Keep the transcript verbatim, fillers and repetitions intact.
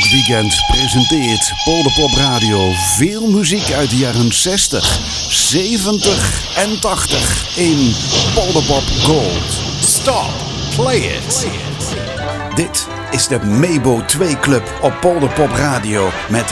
Weekend presenteert Polderpop Radio veel muziek uit de jaren zestig, zeventig en tachtig in Polderpop Gold. Stop, play it. Dit is de Mabo twee Club op Polderpop Radio met